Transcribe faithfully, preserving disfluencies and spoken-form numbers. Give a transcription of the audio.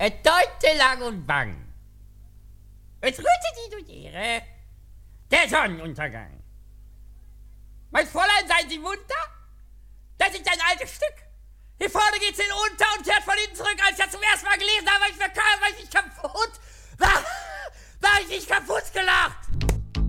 Es deute lang und bang. Es rührte die durch Ehre. Der Sonnenuntergang. Mein Fräulein, seien Sie munter? Das ist ein altes Stück. Hier vorne geht's in unter und kehrt von hinten zurück.